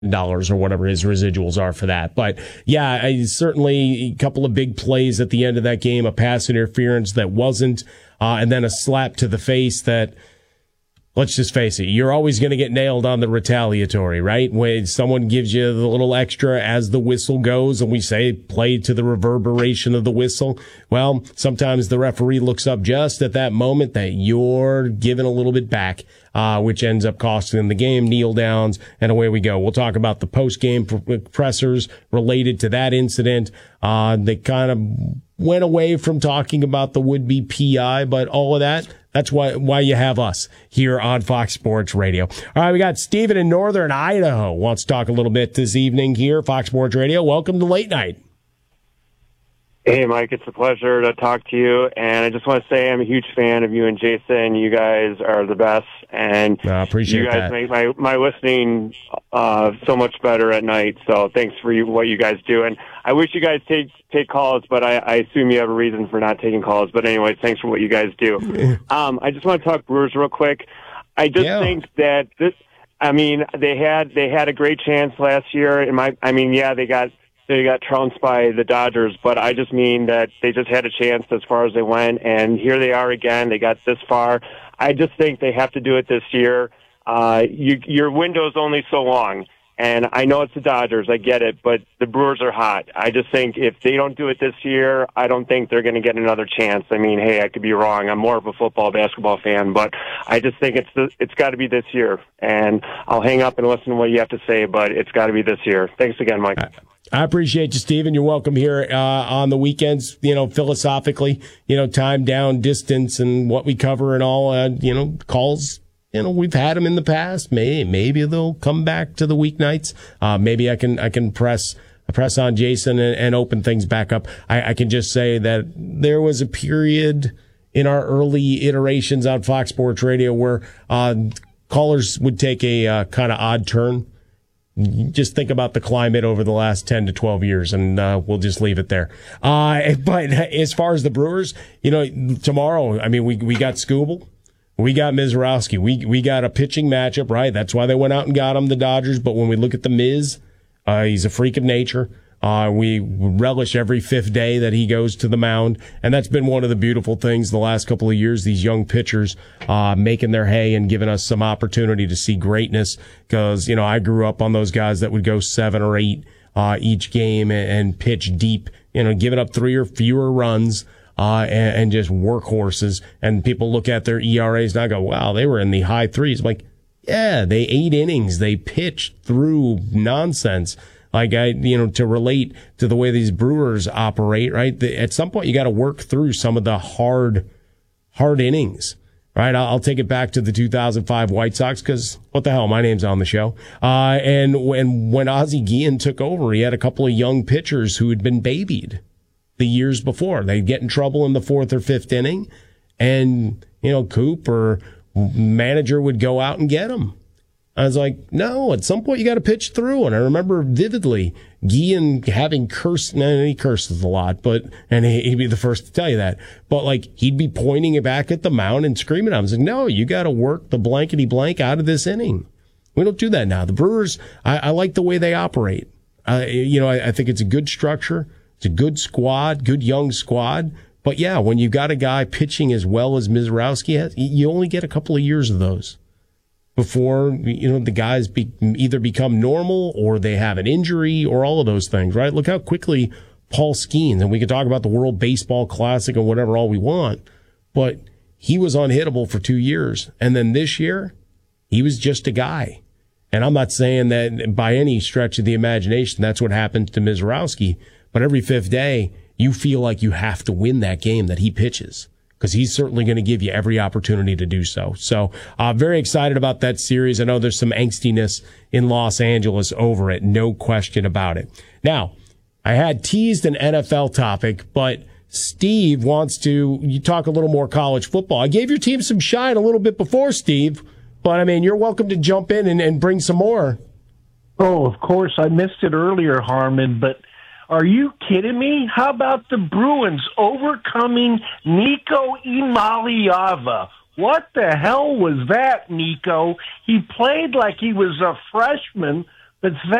or whatever his residuals are for that. But yeah, certainly a couple of big plays at the end of that game, a pass interference that wasn't, and then a slap to the face that, let's just face it, you're always going to get nailed on the retaliatory, right? When someone gives you the little extra as the whistle goes, and we say play to the reverberation of the whistle, well, sometimes the referee looks up just at that moment that you're giving a little bit back, which ends up costing them the game, kneel downs, and away we go. We'll talk about the post-game pressers related to that incident. They kind of went away from talking about the would-be PI, but all of that, that's why you have us here on Fox Sports Radio. All right, we got Steven in Northern Idaho wants to talk a little bit this evening here, Fox Sports Radio. Welcome to Late Night. Hey, Mike, it's a pleasure to talk to you, and I just want to say I'm a huge fan of you and Jason. You guys are the best, and I appreciate you guys that. make my listening so much better at night, so thanks for what you guys do. And I wish you guys take calls, but I assume you have a reason for not taking calls. But anyway, thanks for what you guys do. I just want to talk Brewers real quick. I just think that they had a great chance last year. They got trounced by the Dodgers, but I just mean that they just had a chance as far as they went, and here they are again. They got this far. I just think they have to do it this year. Your window's only so long, and I know it's the Dodgers. I get it, but the Brewers are hot. I just think if they don't do it this year, I don't think they're going to get another chance. I mean, hey, I could be wrong. I'm more of a basketball fan, but I just think it's got to be this year. And I'll hang up and listen to what you have to say, but it's got to be this year. Thanks again, Mike. I appreciate you, Steven. You're welcome here on the weekends, philosophically, time, down, distance, and what we cover and all, calls. We've had them in the past. Maybe they'll come back to the weeknights. Maybe I can press on Jason and open things back up. I can just say that there was a period in our early iterations on Fox Sports Radio where callers would take a kind of odd turn. Just think about the climate over the last 10 to 12 years, and we'll just leave it there. But as far as the Brewers, tomorrow, we got Skubal. We got Mizrowski. We got a pitching matchup, right? That's why they went out and got him, the Dodgers. But when we look at the Miz, he's a freak of nature. We relish every fifth day that he goes to the mound. And that's been one of the beautiful things the last couple of years, these young pitchers making their hay and giving us some opportunity to see greatness. Because, I grew up on those guys that would go 7 or 8 each game and pitch deep, giving up 3 or fewer runs. And just workhorses, and people look at their ERAs and I go, wow, they were in the high 3s. I'm like, yeah, they 8 innings. They pitched through nonsense. To relate to the way these Brewers operate, right? At some point, you got to work through some of the hard innings, right? I'll take it back to the 2005 White Sox because what the hell, my name's on the show. And when Ozzie Guillen took over, he had a couple of young pitchers who had been babied the years before. They'd get in trouble in the 4th or 5th inning, and, Coop or manager would go out and get them. I was like, no, at some point you got to pitch through. And I remember vividly Guillen having cursed, he curses a lot, and he'd be the first to tell you that. But he'd be pointing it back at the mound and screaming at him. I was like, no, you got to work the blankety blank out of this inning. We don't do that now. The Brewers, I like the way they operate. I think it's a good structure. It's a good squad, good young squad. But yeah, when you've got a guy pitching as well as Mizrowski has, you only get a couple of years of those before, the guys either become normal or they have an injury or all of those things, right? Look how quickly Paul Skeens, and we can talk about the World Baseball Classic and whatever all we want, but he was unhittable for 2 years. And then this year, he was just a guy. And I'm not saying that by any stretch of the imagination, that's what happens to Mizrowski. But every 5th day, you feel like you have to win that game that he pitches because he's certainly going to give you every opportunity to do so. So very excited about that series. I know there's some angstiness in Los Angeles over it, no question about it. Now, I had teased an NFL topic, but Steve wants you talk a little more college football. I gave your team some shine a little bit before, Steve, but you're welcome to jump in and bring some more. Oh, of course. I missed it earlier, Harmon, but are you kidding me? How about the Bruins overcoming Nico Imaliava? What the hell was that, Nico? He played like he was a freshman, But